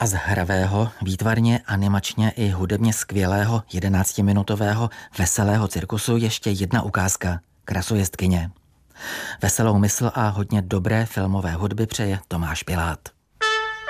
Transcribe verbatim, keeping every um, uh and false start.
A z hravého, výtvarně, animačně i hudebně skvělého jedenáctiminutového veselého cirkusu ještě jedna ukázka. Krasojezdkyně. Veselou mysl a hodně dobré filmové hudby přeje Tomáš Pilát.